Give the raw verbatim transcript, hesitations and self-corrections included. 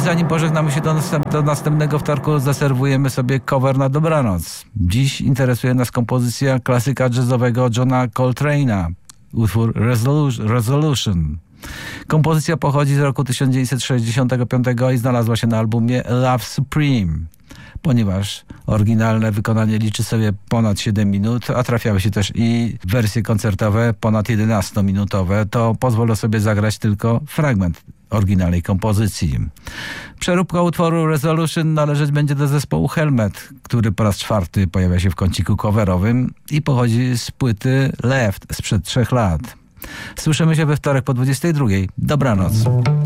zanim pożegnamy się do, następ do następnego wtorku, zaserwujemy sobie cover na dobranoc. Dziś interesuje nas kompozycja klasyka jazzowego Johna Coltrane'a, utwór Resolu- Resolution. Kompozycja pochodzi z roku tysiąc dziewięćset sześćdziesiątego piątego i znalazła się na albumie Love Supreme. Ponieważ oryginalne wykonanie liczy sobie ponad siedem minut, a trafiały się też i wersje koncertowe ponad jedenastominutowe, to pozwolę sobie zagrać tylko fragment oryginalnej kompozycji. Przeróbka utworu Resolution należeć będzie do zespołu Helmet, który po raz czwarty pojawia się w kąciku coverowym i pochodzi z płyty Left sprzed trzech lat. Słyszymy się we wtorek po dwudziestej drugiej. Dobranoc.